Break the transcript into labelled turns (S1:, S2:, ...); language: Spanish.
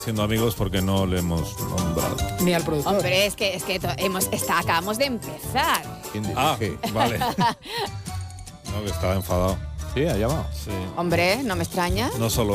S1: Siendo amigos porque no le hemos nombrado.
S2: Ni al productor.
S3: Hombre, es que acabamos de empezar.
S4: ¿Quién dice?
S1: Ah, vale. No, que estaba enfadado.
S4: Sí, ha llamado.
S1: Sí.
S3: Hombre, no me extraña.
S1: No solo